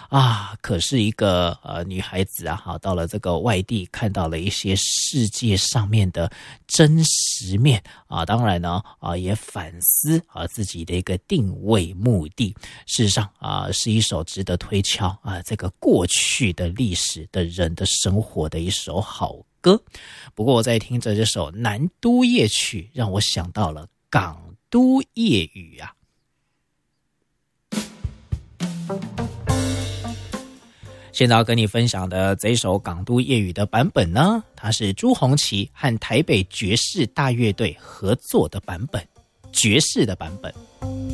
可是一个女孩子到了这个外地，看到了一些世界上面的真实面当然呢也反思自己的一个定位目的。事实上是一首值得推敲这个过去的历史的人的生活的一首好歌。不过我在听着这首《南都夜曲》，让我想到了港都夜雨啊。现在要跟你分享的这首《港都夜雨》的版本呢，它是朱红旗和台北爵士大乐队合作的版本，爵士的版本。